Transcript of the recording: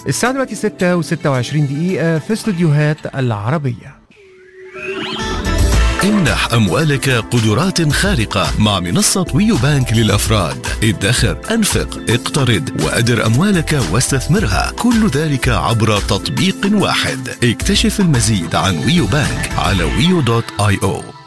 الساعة دلوقتي 6:26 في استوديوهات العربية. امنح أموالك قدرات خارقة مع منصة ويو بانك للأفراد. ادخر، أنفق، اقترض وأدر أموالك واستثمرها، كل ذلك عبر تطبيق واحد. اكتشف المزيد عن ويو بانك على wio.io.